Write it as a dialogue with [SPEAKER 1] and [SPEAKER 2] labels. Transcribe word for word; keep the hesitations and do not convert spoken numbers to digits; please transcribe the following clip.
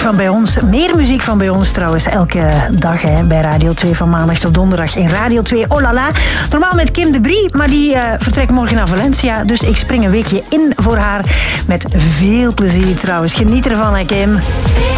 [SPEAKER 1] van bij ons. Meer muziek van bij ons trouwens elke dag hè, bij Radio twee van maandag tot donderdag in Radio twee. Oh la la. Normaal met Kim de Brie, maar die uh, vertrekt morgen naar Valencia. Dus ik spring een weekje in voor haar. Met veel plezier trouwens. Geniet ervan hè Kim.